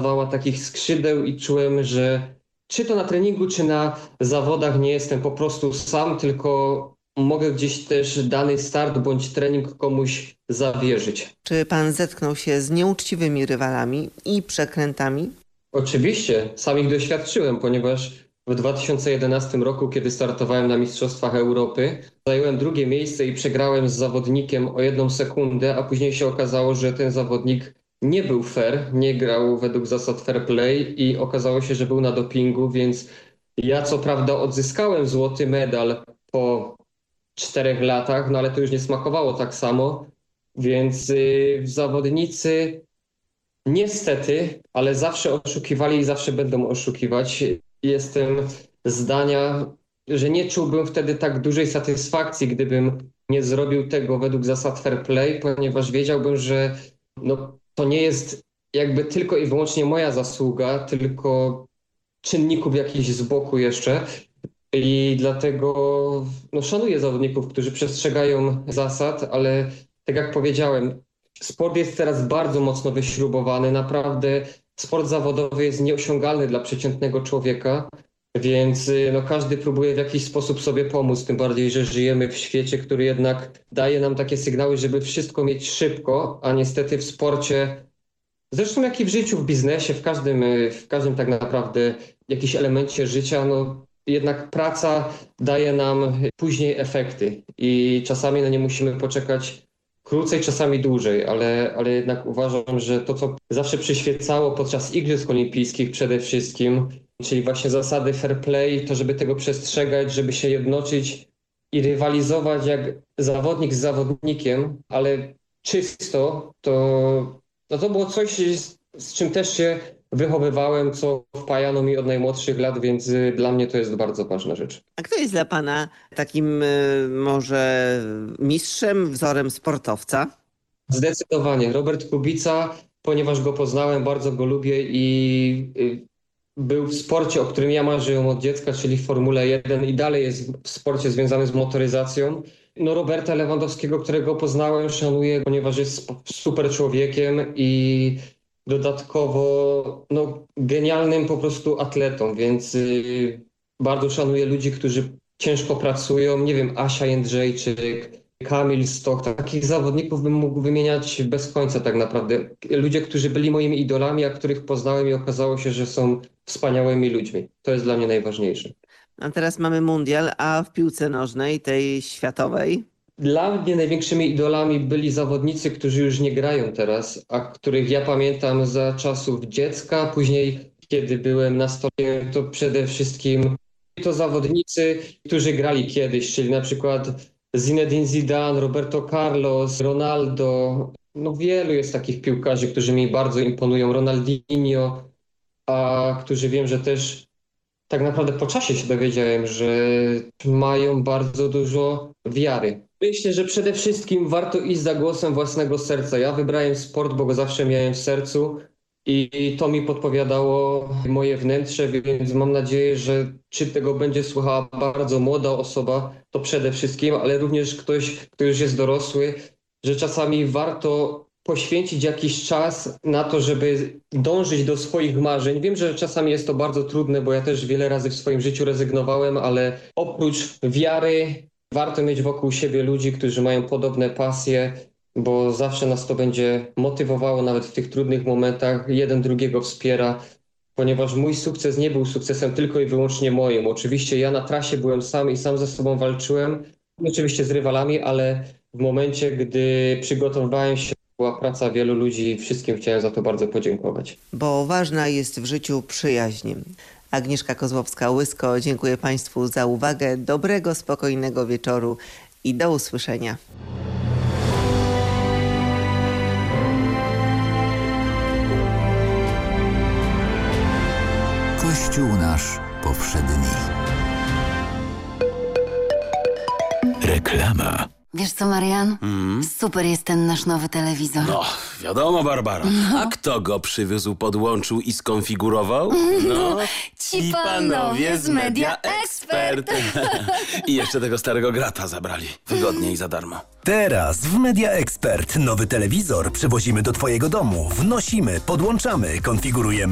dawała takich skrzydeł i czułem, że czy to na treningu, czy na zawodach nie jestem po prostu sam, tylko mogę gdzieś też dany start bądź trening komuś zawierzyć. Czy pan zetknął się z nieuczciwymi rywalami i przekrętami? Oczywiście, sam ich doświadczyłem, ponieważ w 2011 roku, kiedy startowałem na Mistrzostwach Europy, zająłem drugie miejsce i przegrałem z zawodnikiem o 1 sekundę, a później się okazało, że ten zawodnik nie był fair, nie grał według zasad fair play i okazało się, że był na dopingu, więc ja co prawda odzyskałem złoty medal po 4 latach, no ale to już nie smakowało tak samo, więc zawodnicy niestety, ale zawsze oszukiwali i zawsze będą oszukiwać. Jestem zdania, że nie czułbym wtedy tak dużej satysfakcji, gdybym nie zrobił tego według zasad fair play, ponieważ wiedziałbym, że to nie jest jakby tylko i wyłącznie moja zasługa, tylko czynników jakichś z boku jeszcze. I dlatego szanuję zawodników, którzy przestrzegają zasad, ale tak jak powiedziałem, sport jest teraz bardzo mocno wyśrubowany. Naprawdę sport zawodowy jest nieosiągalny dla przeciętnego człowieka, więc każdy próbuje w jakiś sposób sobie pomóc. Tym bardziej, że żyjemy w świecie, który jednak daje nam takie sygnały, żeby wszystko mieć szybko, a niestety w sporcie, zresztą jak i w życiu, w biznesie, w każdym tak naprawdę jakimś elemencie życia, jednak praca daje nam później efekty i czasami na nie musimy poczekać krócej, czasami dłużej, ale jednak uważam, że to, co zawsze przyświecało podczas Igrzysk Olimpijskich przede wszystkim, czyli właśnie zasady fair play, to żeby tego przestrzegać, żeby się jednoczyć i rywalizować jak zawodnik z zawodnikiem, ale czysto, to było coś, z czym też się wychowywałem, co wpajano mi od najmłodszych lat, więc dla mnie to jest bardzo ważna rzecz. A kto jest dla pana takim może mistrzem, wzorem sportowca? Zdecydowanie Robert Kubica, ponieważ go poznałem, bardzo go lubię i był w sporcie, o którym ja marzyłem od dziecka, czyli w Formule 1 i dalej jest w sporcie związanym z motoryzacją. Roberta Lewandowskiego, którego poznałem, szanuję, ponieważ jest super człowiekiem i dodatkowo genialnym po prostu atletą, więc bardzo szanuję ludzi, którzy ciężko pracują. Nie wiem, Asia Jędrzejczyk, Kamil Stoch, takich zawodników bym mógł wymieniać bez końca tak naprawdę. Ludzie, którzy byli moimi idolami, a których poznałem i okazało się, że są wspaniałymi ludźmi. To jest dla mnie najważniejsze. A teraz mamy mundial, a w piłce nożnej, tej światowej? Dla mnie największymi idolami byli zawodnicy, którzy już nie grają teraz, a których ja pamiętam za czasów dziecka. Później, kiedy byłem na stole, to przede wszystkim to zawodnicy, którzy grali kiedyś, czyli na przykład Zinedine Zidane, Roberto Carlos, Ronaldo. Wielu jest takich piłkarzy, którzy mi bardzo imponują. Ronaldinho, a którzy wiem, że też tak naprawdę po czasie się dowiedziałem, że mają bardzo dużo wiary. Myślę, że przede wszystkim warto iść za głosem własnego serca. Ja wybrałem sport, bo go zawsze miałem w sercu i to mi podpowiadało moje wnętrze, więc mam nadzieję, że czy tego będzie słuchała bardzo młoda osoba, to przede wszystkim, ale również ktoś, kto już jest dorosły, że czasami warto poświęcić jakiś czas na to, żeby dążyć do swoich marzeń. Wiem, że czasami jest to bardzo trudne, bo ja też wiele razy w swoim życiu rezygnowałem, ale oprócz wiary warto mieć wokół siebie ludzi, którzy mają podobne pasje, bo zawsze nas to będzie motywowało nawet w tych trudnych momentach. Jeden drugiego wspiera, ponieważ mój sukces nie był sukcesem tylko i wyłącznie moim. Oczywiście ja na trasie byłem sam i sam ze sobą walczyłem, oczywiście z rywalami, ale w momencie, gdy przygotowywałem się, była praca wielu ludzi i wszystkim chciałem za to bardzo podziękować. Bo ważna jest w życiu przyjaźń. Agnieszka Kozłowska-Łysko, dziękuję Państwu za uwagę. Dobrego, spokojnego wieczoru i do usłyszenia. Kościół nasz powszedni. Reklama. Wiesz co, Marian? Super jest ten nasz nowy telewizor. No, wiadomo, Barbara. A kto go przywiózł, podłączył i skonfigurował? No, Ci panowie z Media Expert. I jeszcze tego starego grata zabrali. Wygodnie i za darmo. Teraz w Media Expert nowy telewizor przywozimy do Twojego domu. Wnosimy, podłączamy, konfigurujemy